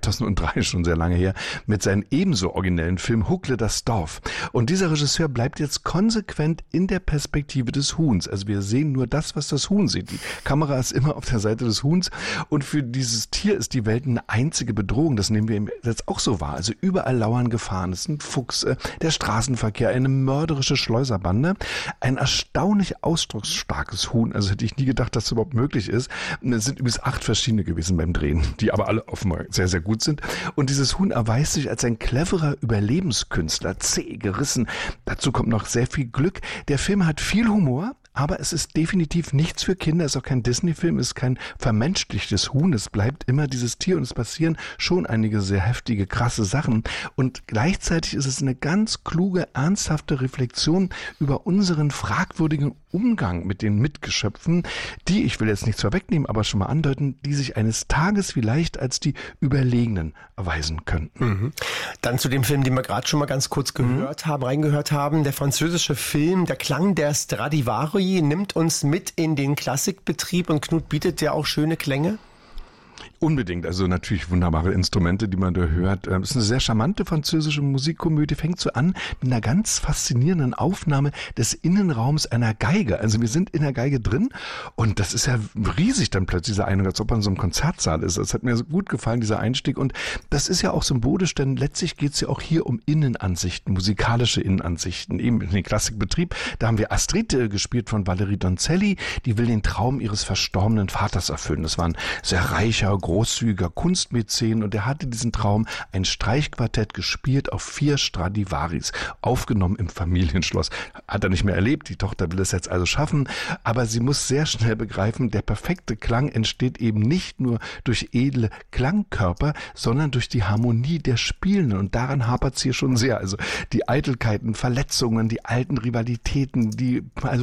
2003, schon sehr lange her, mit seinem ebenso originellen Film Huckle das Dorf. Und dieser Regisseur bleibt jetzt konsequent in der Perspektive des Huhns. Also wir sehen nur das, was das Huhn sieht. Die Kamera ist immer auf der Seite des Huhns und für dieses Tier ist die Welt eine einzige Bedrohung. Das nehmen wir jetzt auch so wahr. Also überall lauern Gefahren. Es ist ein Fuchs, der Straßenverkehr, eine mörderische Schleuserbande, ein erstaunlich ausdrucksstarkes Huhn. Also hätte ich nie gedacht, dass das überhaupt möglich ist. Es sind übrigens 8 verschiedene gewesen beim Drehen, die aber alle offenbar sehr, sehr gut sind. Und dieses Huhn erweist sich als ein cleverer Überlebenskünstler, zäh, gerissen. Dazu kommt noch sehr viel Glück. Der Film hat viel Humor, aber es ist definitiv nichts für Kinder, es ist auch kein Disney-Film, es ist kein vermenschlichtes Huhn, es bleibt immer dieses Tier und es passieren schon einige sehr heftige, krasse Sachen und gleichzeitig ist es eine ganz kluge, ernsthafte Reflexion über unseren fragwürdigen Umgang mit den Mitgeschöpfen, die, ich will jetzt nichts vorwegnehmen, aber schon mal andeuten, die sich eines Tages vielleicht als die Überlegenen erweisen könnten. Mhm. Dann zu dem Film, den wir gerade schon mal ganz kurz reingehört haben, der französische Film Der Klang der Stradivari nimmt uns mit in den Klassikbetrieb und Knut bietet ja auch schöne Klänge. Unbedingt, also natürlich wunderbare Instrumente, die man da hört. Es ist eine sehr charmante französische Musikkomödie, fängt so an mit einer ganz faszinierenden Aufnahme des Innenraums einer Geige. Also wir sind in der Geige drin und das ist ja riesig dann plötzlich, dieser Eindruck, als ob man in so einem Konzertsaal ist. Das hat mir so gut gefallen, dieser Einstieg und das ist ja auch symbolisch, denn letztlich geht es ja auch hier um Innenansichten, musikalische Innenansichten, eben in den Klassikbetrieb. Da haben wir Astrid gespielt von Valerie Donzelli, die will den Traum ihres verstorbenen Vaters erfüllen. Das war ein sehr reicher, großzügiger Kunstmäzen und er hatte diesen Traum, ein Streichquartett gespielt auf 4 Stradivaris, aufgenommen im Familienschloss. Hat er nicht mehr erlebt, die Tochter will es jetzt also schaffen, aber sie muss sehr schnell begreifen, der perfekte Klang entsteht eben nicht nur durch edle Klangkörper, sondern durch die Harmonie der Spielenden und daran hapert es hier schon sehr. Also die Eitelkeiten, Verletzungen, die alten Rivalitäten, die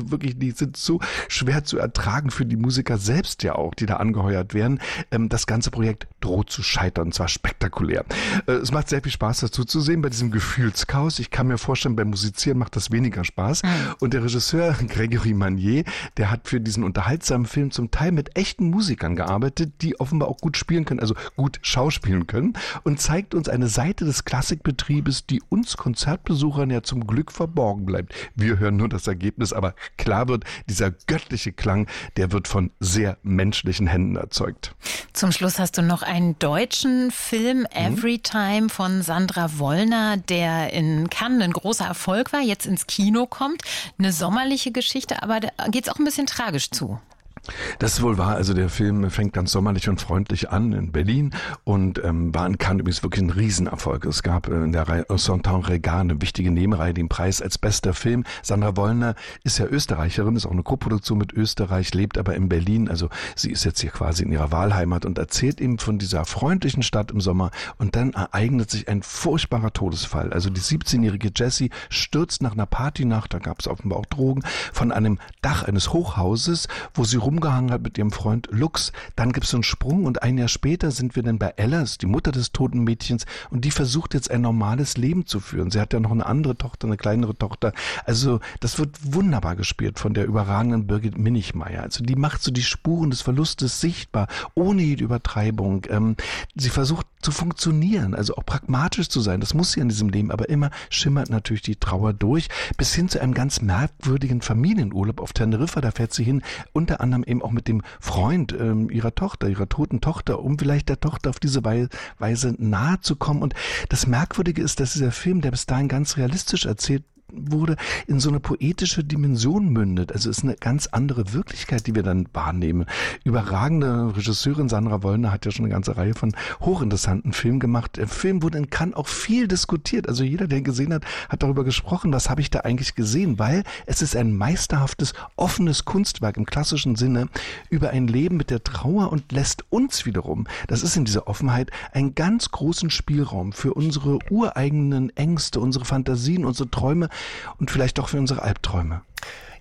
sind so schwer zu ertragen für die Musiker selbst ja auch, die da angeheuert werden. Das ganze Projekt droht zu scheitern, und zwar spektakulär. Es macht sehr viel Spaß dazu zu sehen bei diesem Gefühlschaos. Ich kann mir vorstellen, beim Musizieren macht das weniger Spaß. Und der Regisseur Grégory Manier, der hat für diesen unterhaltsamen Film zum Teil mit echten Musikern gearbeitet, die offenbar auch gut spielen können, also gut schauspielen können und zeigt uns eine Seite des Klassikbetriebes, die uns Konzertbesuchern ja zum Glück verborgen bleibt. Wir hören nur das Ergebnis, aber klar wird, dieser göttliche Klang, der wird von sehr menschlichen Händen erzeugt. Zum Schluss hast du noch einen deutschen Film, Everytime von Sandra Wollner, der in Cannes ein großer Erfolg war, jetzt ins Kino kommt. Eine sommerliche Geschichte, aber da geht es auch ein bisschen tragisch zu. Das ist wohl wahr. Also der Film fängt ganz sommerlich und freundlich an in Berlin und war in Cannes übrigens wirklich ein Riesenerfolg. Es gab in der Reihe Sonntag Regard eine wichtige Nebenreihe, den Preis als bester Film. Sandra Wollner ist ja Österreicherin, ist auch eine Koproduktion mit Österreich, lebt aber in Berlin. Also sie ist jetzt hier quasi in ihrer Wahlheimat und erzählt eben von dieser freundlichen Stadt im Sommer und dann ereignet sich ein furchtbarer Todesfall. Also die 17-jährige Jessie stürzt nach einer Partynacht, da gab es offenbar auch Drogen, von einem Dach eines Hochhauses, wo sie rumgehangen hat mit ihrem Freund Lux. Dann gibt es so einen Sprung und ein Jahr später sind wir dann bei Ella, das ist die Mutter des toten Mädchens und die versucht jetzt ein normales Leben zu führen. Sie hat ja noch eine andere Tochter, eine kleinere Tochter. Also das wird wunderbar gespielt von der überragenden Birgit Minichmeier. Also die macht so die Spuren des Verlustes sichtbar, ohne jede Übertreibung. Sie versucht zu funktionieren, also auch pragmatisch zu sein. Das muss sie in diesem Leben, aber immer schimmert natürlich die Trauer durch, bis hin zu einem ganz merkwürdigen Familienurlaub auf Teneriffa. Da fährt sie hin, unter anderem eben auch mit dem Freund ihrer Tochter, ihrer toten Tochter, um vielleicht der Tochter auf diese Weise nahe zu kommen. Und das Merkwürdige ist, dass dieser Film, der bis dahin ganz realistisch erzählt wurde, in so eine poetische Dimension mündet. Also es ist eine ganz andere Wirklichkeit, die wir dann wahrnehmen. Überragende Regisseurin Sandra Wollner hat ja schon eine ganze Reihe von hochinteressanten Filmen gemacht. Der Film wurde in Cannes auch viel diskutiert. Also jeder, der ihn gesehen hat, hat darüber gesprochen, was habe ich da eigentlich gesehen, weil es ist ein meisterhaftes, offenes Kunstwerk im klassischen Sinne über ein Leben mit der Trauer und lässt uns wiederum, das ist in dieser Offenheit, einen ganz großen Spielraum für unsere ureigenen Ängste, unsere Fantasien, unsere Träume und vielleicht auch für unsere Albträume.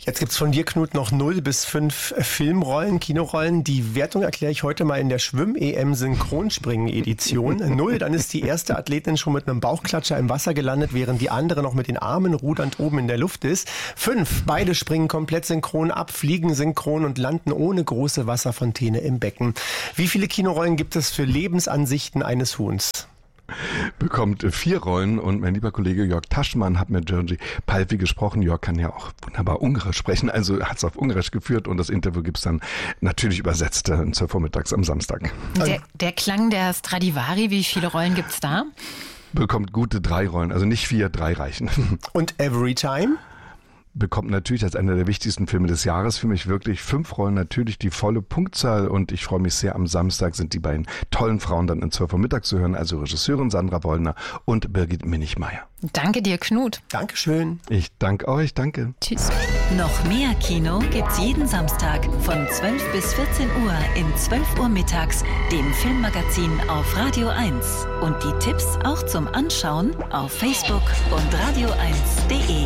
Jetzt gibt's von dir, Knut, noch 0 bis 5 Filmrollen, Kinorollen. Die Wertung erkläre ich heute mal in der Schwimm-EM-Synchronspringen-Edition. 0, dann ist die erste Athletin schon mit einem Bauchklatscher im Wasser gelandet, während die andere noch mit den Armen rudernd oben in der Luft ist. 5, beide springen komplett synchron ab, fliegen synchron und landen ohne große Wasserfontäne im Becken. Wie viele Kinorollen gibt es für Lebensansichten eines Huhns? Bekommt 4 Rollen und mein lieber Kollege Jörg Taschmann hat mit György Palfi gesprochen. Jörg kann ja auch wunderbar Ungarisch sprechen, also hat es auf Ungarisch geführt und das Interview gibt es dann natürlich übersetzt 12 Uhr mittags am Samstag. Der Klang der Stradivari, wie viele Rollen gibt es da? Bekommt gute 3 Rollen, also nicht 4, 3 reichen. Und Everytime? Bekommt natürlich als einer der wichtigsten Filme des Jahres für mich wirklich 5 Rollen, natürlich die volle Punktzahl und ich freue mich sehr, am Samstag sind die beiden tollen Frauen dann in 12 Uhr mittags zu hören, also Regisseurin Sandra Wollner und Birgit Minichmeier. Danke dir, Knut. Dankeschön. Ich danke euch, danke. Tschüss. Noch mehr Kino gibt's jeden Samstag von 12 bis 14 Uhr in 12 Uhr mittags, dem Filmmagazin auf Radio 1. Und die Tipps auch zum Anschauen auf Facebook und radio1.de.